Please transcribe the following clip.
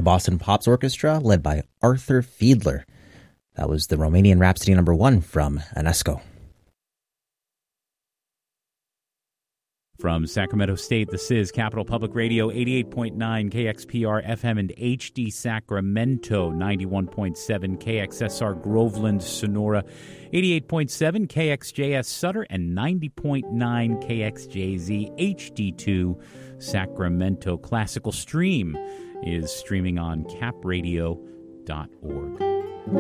the Boston Pops Orchestra, led by Arthur Fiedler. That was the Romanian Rhapsody No. 1 from UNESCO. From Sacramento State, this is Capital Public Radio, 88.9 KXPR FM and HD Sacramento, 91.7 KXSR Groveland, Sonora, 88.7 KXJS Sutter, and 90.9 KXJZ HD2 Sacramento. Classical Stream is streaming on capradio.org.